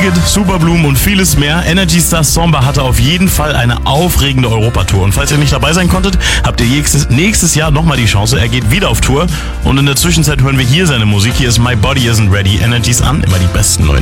Ticket, Superblumen und vieles mehr. Energy Star Samba hatte auf jeden Fall eine aufregende Europatour. Und falls ihr nicht dabei sein konntet, habt ihr nächstes Jahr nochmal die Chance. Er geht wieder auf Tour und in der Zwischenzeit hören wir hier seine Musik. Hier ist My Body Isn't Ready. Energies an, immer die besten neuen